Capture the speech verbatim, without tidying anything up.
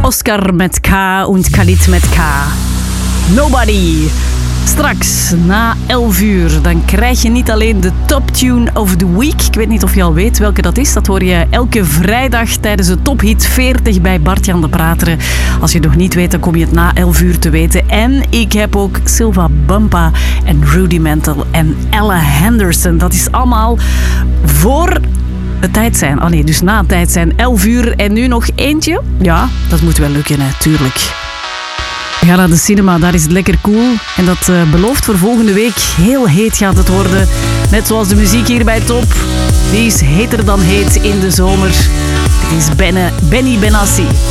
Oscar met K en Khalid met K. Nobody. Straks, na elf uur, dan krijg je niet alleen de Top Tune of the Week. Ik weet niet of je al weet welke dat is. Dat hoor je elke vrijdag tijdens de Top Hit veertig bij Bart-Jan de Prateren. Als je het nog niet weet, dan kom je het na elf uur te weten. En ik heb ook Silva Bumpa en Rudimental en Ella Henderson. Dat is allemaal voor het tijd zijn. Oh nee, dus na het tijd zijn. elf uur en nu nog eentje. Ja, dat moet wel lukken, natuurlijk. We gaan naar de cinema, daar is het lekker cool. En dat uh, belooft voor volgende week heel heet gaat het worden. Net zoals de muziek hier bij Top. Die is heter dan heet in de zomer. Dit is Benne, Benny Benassi.